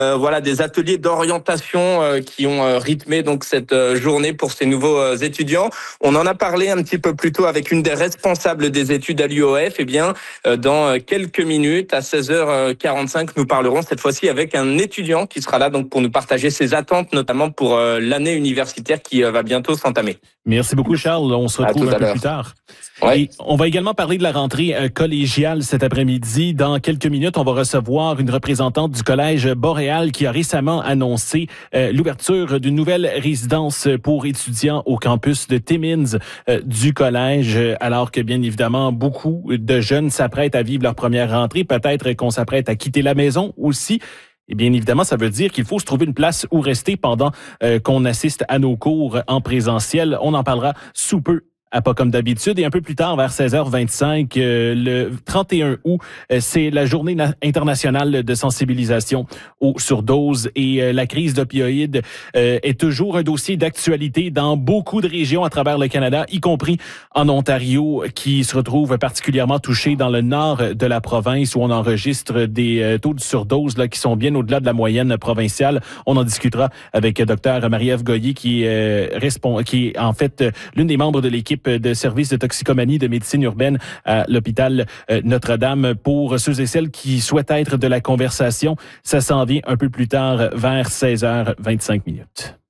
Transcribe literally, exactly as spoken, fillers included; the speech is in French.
Euh, voilà, des ateliers d'orientation euh, qui ont euh, rythmé donc cette euh, journée pour ces nouveaux euh, étudiants. On en a parlé un petit peu plus tôt avec une des responsables des études à l'U O F. Eh bien, euh, dans quelques minutes, à seize heures quarante-cinq, nous parlerons cette fois-ci avec un étudiant qui sera là donc pour nous partager ses attentes, notamment pour euh, l'année universitaire qui euh, va bientôt s'entamer. Merci beaucoup, Charles. On se retrouve un peu plus tard. Ouais. Et on va également parler de la rentrée euh, collégiale cet après-midi. Dans quelques minutes, on va recevoir une représentante du Collège Boréal qui a récemment annoncé euh, l'ouverture d'une nouvelle résidence pour étudiants au campus de Timmins euh, du collège, alors que bien évidemment, beaucoup de jeunes s'apprêtent à vivre leur première rentrée. Peut-être qu'on s'apprête à quitter la maison aussi. Et bien évidemment, ça veut dire qu'il faut se trouver une place où rester pendant euh, qu'on assiste à nos cours en présentiel. On en parlera sous peu. À pas comme d'habitude. Et un peu plus tard, vers seize heures vingt-cinq, euh, le trente et un août, euh, c'est la journée na- internationale de sensibilisation aux surdoses. Et euh, la crise d'opioïdes euh, est toujours un dossier d'actualité dans beaucoup de régions à travers le Canada, y compris en Ontario, qui se retrouve particulièrement touché dans le nord de la province, où on enregistre des euh, taux de surdose là, qui sont bien au-delà de la moyenne provinciale. On en discutera avec Dr Marie-Ève Goyer, qui, euh, respond, qui est en fait euh, l'une des membres de l'équipe de service de toxicomanie de médecine urbaine à l'hôpital Notre-Dame. Pour ceux et celles qui souhaitent être de la conversation, ça s'en vient un peu plus tard vers seize heures vingt-cinq minutes.